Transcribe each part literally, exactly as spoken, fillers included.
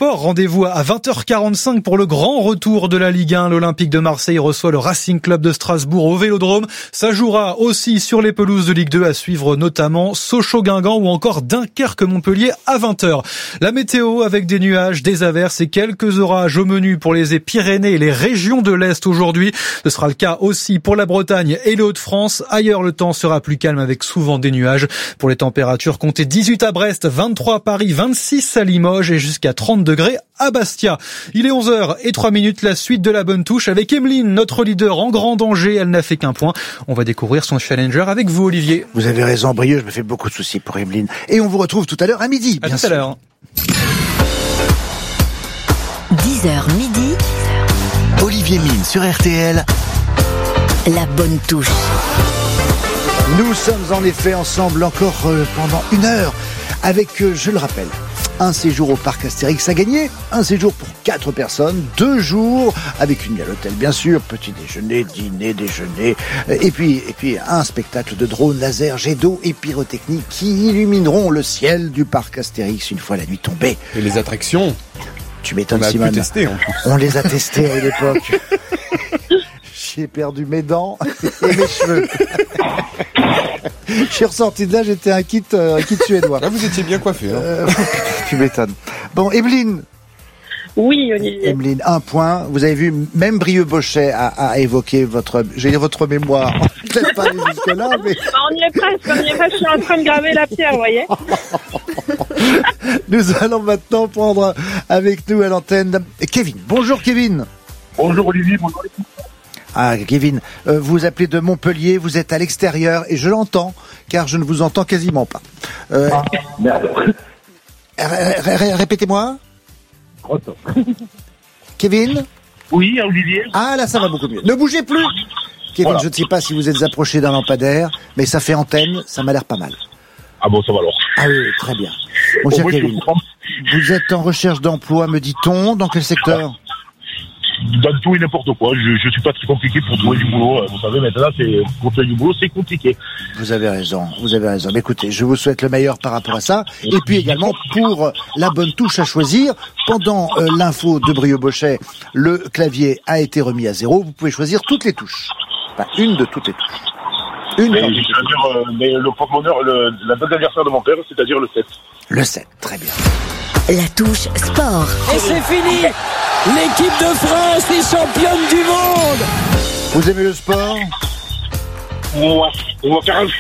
sport, rendez-vous à vingt heures quarante-cinq pour le grand retour de la Ligue un. L'Olympique de Marseille reçoit le Racing Club de Strasbourg au Vélodrome. Ça jouera aussi sur les pelouses de Ligue deux, à suivre notamment Sochaux-Guingamp ou encore Dunkerque-Montpellier à vingt heures. La météo avec des nuages, des averses et quelques orages au menu pour les Pyrénées et les régions de l'Est aujourd'hui. Ce sera le cas aussi pour la Bretagne et les Hauts-de-France. Ailleurs, le temps sera plus calme avec souvent des nuages. Pour les températures, comptez dix-huit à Brest, vingt-trois à Paris, vingt-six à Limoges et jusqu'à trente degrés à Bastia. Il est onze heures zéro trois minutes, la suite de la bonne touche avec Emeline, notre leader en grand danger. Elle n'a fait qu'un point. On va découvrir son challenger avec vous, Olivier. Vous avez raison, Brieux, je me fais beaucoup de soucis pour Emeline. Et on vous retrouve tout à l'heure à midi. À bien tout sûr. à l'heure. dix heures midi. Olivier Mine sur R T L. La bonne touche. Nous sommes en effet ensemble encore euh, pendant une heure avec, euh, je le rappelle, un séjour au parc Astérix à gagner, un séjour pour quatre personnes, deux jours avec une nuit à l'hôtel bien sûr, petit déjeuner, dîner, déjeuner, euh, et puis et puis un spectacle de drones, laser, jets d'eau et pyrotechnie qui illumineront le ciel du parc Astérix une fois la nuit tombée. Et les attractions, tu m'étonnes, on a Simone. pu tester en plus. On les a testés à l'époque. J'ai perdu mes dents et mes cheveux. Je suis ressorti de là, j'étais un kit, euh, un kit suédois. Là, vous étiez bien coiffé. Hein. Euh, tu m'étonnes. Bon, Emeline. Oui, Olivier. Emeline, un point. Vous avez vu, même Brieux-Bochet a, a évoqué votre, j'ai dit votre mémoire. Peut-être pas aller jusque-là, mais. On y est presque, on y est presque. Je suis en train de graver la pierre, vous voyez. Nous allons maintenant prendre avec nous à l'antenne Kevin. Bonjour Kevin. Bonjour Olivier, bonjour l'équipe. Ah, Kevin, euh, vous appelez de Montpellier, vous êtes à l'extérieur et je l'entends, car je ne vous entends quasiment pas. Euh, Ah, merde. r- r- r- répétez-moi. Attends. Kevin. Oui, Olivier. Ah, là, ça va beaucoup mieux. Ne bougez plus. Kevin, Voilà. je ne sais pas si vous êtes approché d'un lampadaire, mais ça fait antenne, ça m'a l'air pas mal. Ah bon, ça va alors. Ah oui, très bien. Mon Bon, cher moi, je Kevin, comprends. vous êtes en recherche d'emploi, me dit-on, dans quel secteur? Dans tout et n'importe quoi. Je, je suis pas très compliqué pour trouver du boulot. Vous savez, maintenant, c'est, pour trouver du boulot, c'est compliqué. Vous avez raison, vous avez raison. Mais écoutez, je vous souhaite le meilleur par rapport à ça. Et puis également, pour la bonne touche à choisir, pendant euh, l'info de Brieux-Bochet, le clavier a été remis à zéro. Vous pouvez choisir toutes les touches. Enfin, une de toutes les touches. Une Mais, parmi je toutes veux les dire, euh, mais le porte-bonheur, le, la date d'anniversaire de mon père, c'est-à-dire le sept. touches. Le sept, très bien. La touche sport. Et c'est fini. L'équipe de France est championne du monde. Vous aimez le sport? On va, on va faire un...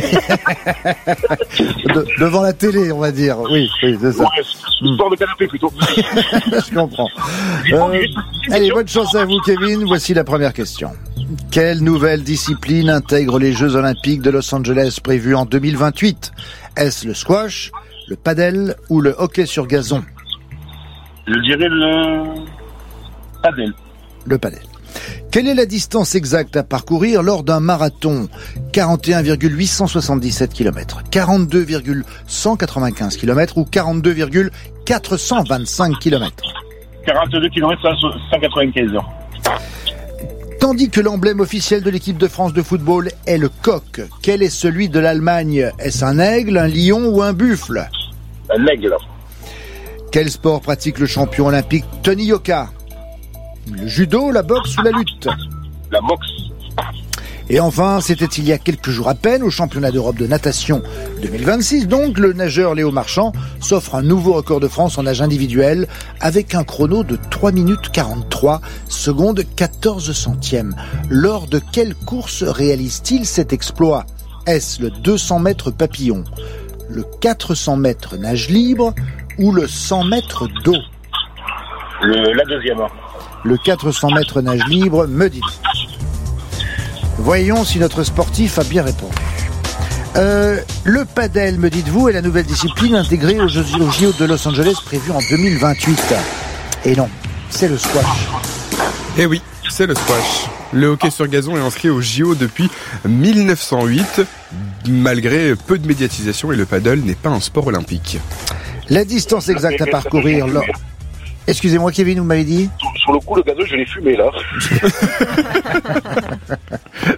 De- Devant la télé, on va dire. Oui, oui, c'est ça. Ouais, sport de canapé plutôt. Je comprends. Euh, allez, bonne chance à vous, Kevin. Voici la première question. Quelle nouvelle discipline intègre les Jeux Olympiques de Los Angeles prévus en deux mille vingt-huit? Est-ce le squash, le padel ou le hockey sur gazon? Je dirais le... Padel. Le padel. Quelle est la distance exacte à parcourir lors d'un marathon? quarante et un virgule huit cent soixante-dix-sept kilomètres, quarante-deux virgule cent quatre-vingt-quinze kilomètres ou quarante-deux virgule quatre cent vingt-cinq kilomètres? quarante-deux kilomètres, cent quatre-vingt-quinze heures. Tandis que l'emblème officiel de l'équipe de France de football est le coq, quel est celui de l'Allemagne? Est-ce un aigle, un lion ou un buffle? Un aigle. Quel sport pratique le champion olympique Tony Yoka? Le judo, la boxe ou la lutte? La boxe. Et enfin, c'était il y a quelques jours à peine, au championnat d'Europe de natation deux mille vingt-six, donc le nageur Léo Marchand s'offre un nouveau record de France en nage individuel avec un chrono de trois minutes quarante-trois secondes quatorze centièmes. Lors de quelle course réalise-t-il cet exploit? Est-ce le deux cents mètres papillon, le quatre cents mètres nage libre ou le cent mètres d'eau? Le, la deuxième. Le quatre cents mètres nage libre, me dit. Voyons si notre sportif a bien répondu. Euh, le padel, me dites-vous, est la nouvelle discipline intégrée aux Jeux aux J O de Los Angeles prévus en deux mille vingt-huit. Et non, c'est le squash. Eh oui, c'est le squash. Le hockey sur gazon est inscrit aux J O depuis mille neuf cent huit, malgré peu de médiatisation, et le paddle n'est pas un sport olympique. La distance exacte à parcourir... lors- Excusez-moi, Kevin, vous m'avez dit? Sur le coup, le gazeux, je l'ai fumé, là.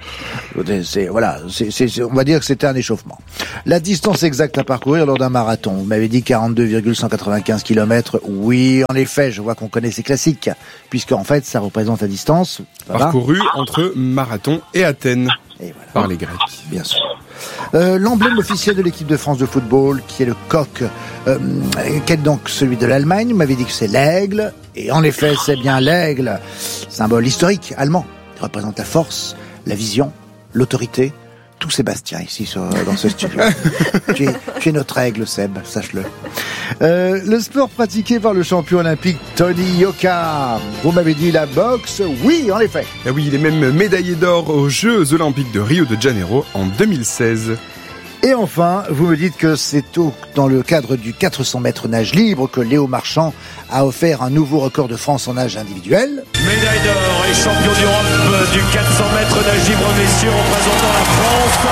C'est, voilà, c'est, c'est, on va dire que c'était un échauffement. La distance exacte à parcourir lors d'un marathon. Vous m'avez dit quarante-deux virgule cent quatre-vingt-quinze kilomètres. Oui, en effet, je vois qu'on connaît ces classiques, puisque en fait, ça représente la distance voilà. parcourue entre Marathon et Athènes et voilà. par les Grecs. Bien sûr. Euh, l'emblème officiel de l'équipe de France de football, qui est le coq, euh, quel donc celui de l'Allemagne? Vous m'avez dit que c'est l'aigle, et en effet, c'est bien l'aigle, symbole historique allemand. Il représente la force, la vision, l'autorité. Tout Sébastien ici sur, dans ce studio. tu, es, tu es notre aigle, Seb, sache-le. Euh, le sport pratiqué par le champion olympique Tony Yoka. Vous m'avez dit la boxe? Oui, en effet. Ah oui, il est même médaillé d'or aux Jeux Olympiques de Rio de Janeiro en deux mille seize. Et enfin, vous me dites que c'est au, dans le cadre du quatre cents mètres nage libre que Léo Marchand a offert un nouveau record de France en nage individuel. Médaille d'or et champion d'Europe du quatre cents mètres nage libre messieurs représentant la France,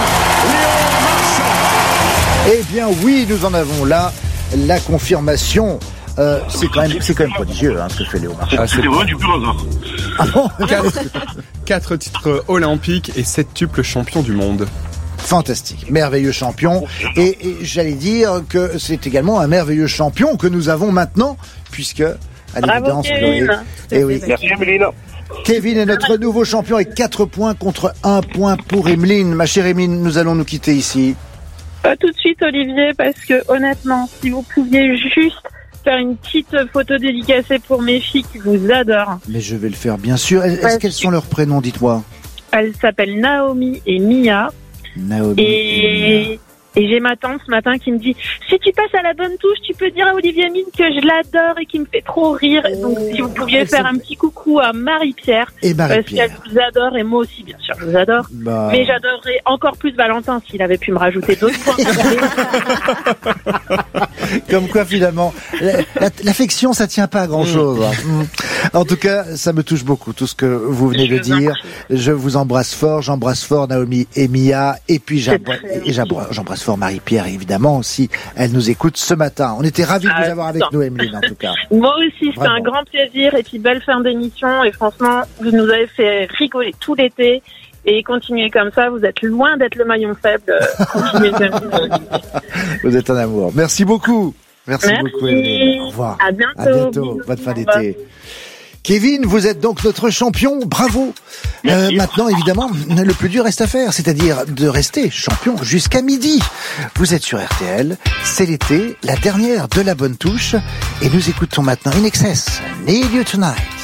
Léo Marchand. Eh bien oui, nous en avons là la confirmation. Euh, c'est quand même, c'est quand même prodigieux hein, ce que fait Léo Marchand. Ah, c'était vraiment du pur hasard. Ah bon Quatre, quatre titres olympiques et septuple champion du monde. Fantastique, merveilleux champion. Et, et j'allais dire que c'est également un merveilleux champion que nous avons maintenant, puisque, à Bravo, l'évidence, Kevin. vous aurez... Eh oui. Merci, Emeline. Kevin est notre nouveau champion et quatre points contre un point pour Emeline. Ma chère Emeline, nous allons nous quitter ici. Pas tout de suite, Olivier, parce que honnêtement, si vous pouviez juste faire une petite photo dédicacée pour mes filles qui vous adorent. Mais je vais le faire, bien sûr. Est-ce Ouais. qu'elles sont leurs prénoms, dites-moi? Elles s'appellent Naomi et Mia. Naomi. Et, et j'ai ma tante ce matin qui me dit si tu passes à la bonne touche, tu peux dire à Olivier Mine que je l'adore et qu'il me fait trop rire. Donc si vous pouviez elles faire sont- un petit coucou à Marie-Pierre, Et parce Marie-Pierre. qu'elle vous adore et moi aussi bien sûr je vous adore. Bah... Mais j'adorerais encore plus Valentin s'il avait pu me rajouter d'autres points. Comme quoi, finalement, la- la- l'affection, ça tient pas à grand-chose. Mm. En tout cas, ça me touche beaucoup, tout ce que vous venez de Je vous en dire. prie. Je vous embrasse fort, j'embrasse fort Naomi et Mia, et puis j'embra- très et j'embra- j'embrasse fort Marie-Pierre, évidemment, si elle nous écoute ce matin. On était ravis de vous Ah, avoir avec non. nous, Emeline, en tout cas. Moi aussi, c'était Vraiment. un grand plaisir et puis belle fin d'émission et franchement, vous nous avez fait rigoler tout l'été et continuez comme ça, vous êtes loin d'être le maillon faible. euh, Continuez comme ça. Vous êtes un amour. Merci beaucoup. Merci, Merci. beaucoup, Emeline. Au revoir. À bientôt. À bientôt. Bisous. Bonne fin Au revoir. d'été. Kevin, vous êtes donc notre champion. Bravo. Euh, maintenant, évidemment, le plus dur reste à faire, c'est-à-dire de rester champion jusqu'à midi. Vous êtes sur R T L. C'est l'été, la dernière de la bonne touche. Et nous écoutons maintenant In Excess, Need You Tonight.